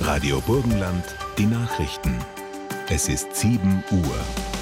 Radio Burgenland, die Nachrichten. Es ist 7 Uhr.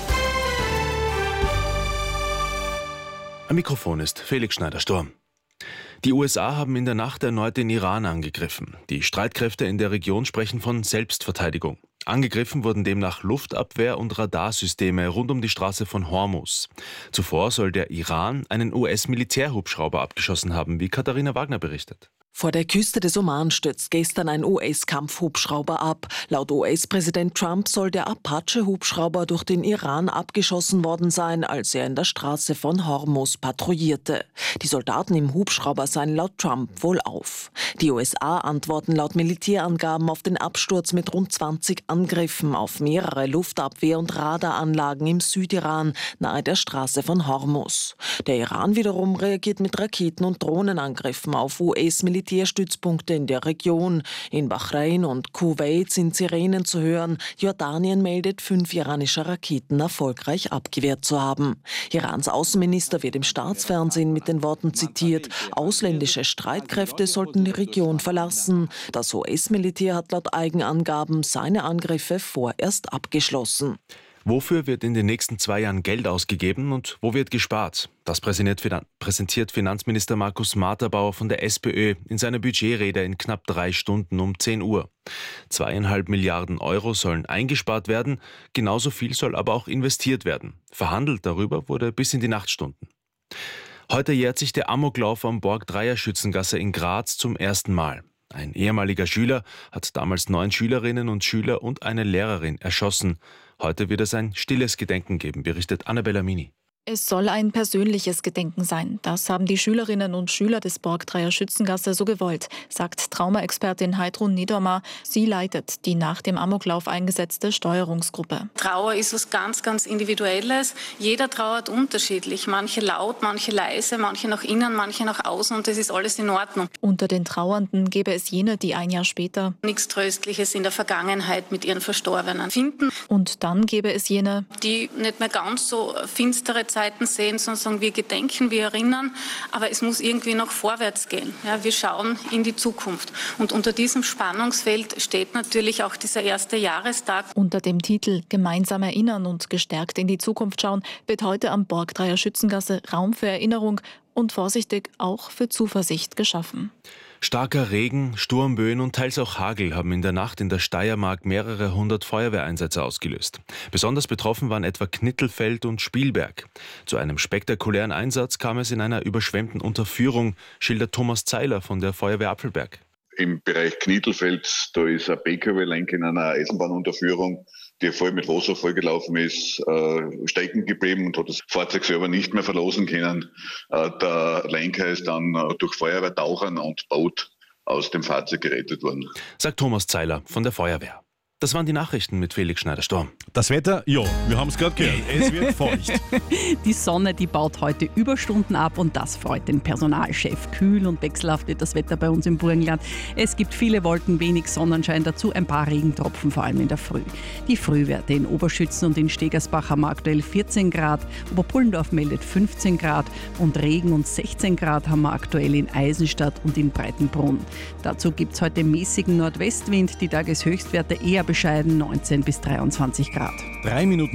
Am Mikrofon ist Felix Schneider-Sturm. Die USA haben in der Nacht erneut den Iran angegriffen. Die Streitkräfte in der Region sprechen von Selbstverteidigung. Angegriffen wurden demnach Luftabwehr- und Radarsysteme rund um die Straße von Hormuz. Zuvor soll der Iran einen US-Militärhubschrauber abgeschossen haben, wie Katharina Wagner berichtet. Vor der Küste des Oman stürzt gestern ein US-Kampfhubschrauber ab. Laut US-Präsident Trump soll der Apache-Hubschrauber durch den Iran abgeschossen worden sein, als er in der Straße von Hormuz patrouillierte. Die Soldaten im Hubschrauber seien laut Trump wohl auf. Die USA antworten laut Militärangaben auf den Absturz mit rund 20 Angriffen auf mehrere Luftabwehr- und Radaranlagen im Südiran nahe der Straße von Hormuz. Der Iran wiederum reagiert mit Raketen- und Drohnenangriffen auf US-Militärstützpunkte in der Region. In Bahrain und Kuwait sind Sirenen zu hören. Jordanien meldet, 5 iranische Raketen erfolgreich abgewehrt zu haben. Irans Außenminister wird im Staatsfernsehen mit den Worten zitiert: Ausländische Streitkräfte sollten die Region verlassen. Das US-Militär hat laut Eigenangaben seine Angriffe vorerst abgeschlossen. Wofür wird in den nächsten 2 Jahren Geld ausgegeben und wo wird gespart? Das präsentiert Finanzminister Markus Marterbauer von der SPÖ in seiner Budgetrede in knapp 3 Stunden um 10 Uhr. 2,5 Milliarden Euro sollen eingespart werden, genauso viel soll aber auch investiert werden. Verhandelt darüber wurde bis in die Nachtstunden. Heute jährt sich der Amoklauf am Borg-Dreier-Schützengasse in Graz zum ersten Mal. Ein ehemaliger Schüler hat damals 9 Schülerinnen und Schüler und eine Lehrerin erschossen. Heute wird es ein stilles Gedenken geben, berichtet Annabella Mini. Es soll ein persönliches Gedenken sein. Das haben die Schülerinnen und Schüler des Borg-Dreier-Schützengasse so gewollt, sagt Traumaexpertin Heidrun Niedermar. Sie leitet die nach dem Amoklauf eingesetzte Steuerungsgruppe. Trauer ist was ganz, ganz Individuelles. Jeder trauert unterschiedlich. Manche laut, manche leise, manche nach innen, manche nach außen, und das ist alles in Ordnung. Unter den Trauernden gäbe es jene, die ein Jahr später nichts Tröstliches in der Vergangenheit mit ihren Verstorbenen finden. Und dann gäbe es jene, die nicht mehr ganz so finstere Zeiten sehen, sondern sagen, wir gedenken, wir erinnern, aber es muss irgendwie noch vorwärts gehen. Ja, wir schauen in die Zukunft. Und unter diesem Spannungsfeld steht natürlich auch dieser 1. Jahrestag. Unter dem Titel Gemeinsam erinnern und gestärkt in die Zukunft schauen wird heute am Borg-Dreier-Schützengasse Raum für Erinnerung und vorsichtig auch für Zuversicht geschaffen. Starker Regen, Sturmböen und teils auch Hagel haben in der Nacht in der Steiermark mehrere 100 Feuerwehreinsätze ausgelöst. Besonders betroffen waren etwa Knittelfeld und Spielberg. Zu einem spektakulären Einsatz kam es in einer überschwemmten Unterführung, schildert Thomas Zeiler von der Feuerwehr Apfelberg. Im Bereich Knittelfeld, da ist ein PKW-Lenk in einer Eisenbahnunterführung, die voll mit Wasser vollgelaufen ist, stecken geblieben und hat das Fahrzeug selber nicht mehr verlosen können. Der Lenker ist dann durch Feuerwehrtauchern und Boot aus dem Fahrzeug gerettet worden. Sagt Thomas Zeiler von der Feuerwehr. Das waren die Nachrichten mit Felix Schneider-Sturm. Das Wetter, ja, wir haben es gerade gehört, es wird feucht. Die Sonne, die baut heute Überstunden ab und das freut den Personalchef. Kühl und wechselhaft wird das Wetter bei uns im Burgenland. Es gibt viele Wolken, wenig Sonnenschein, dazu ein paar Regentropfen, vor allem in der Früh. Die Frühwerte in Oberschützen und in Stegersbach haben aktuell 14 Grad, Oberpullendorf meldet 15 Grad und Regen und 16 Grad haben wir aktuell in Eisenstadt und in Breitenbrunn. Dazu gibt es heute mäßigen Nordwestwind, die Tageshöchstwerte eher bescheiden 19 bis 23 Grad. 3 Minuten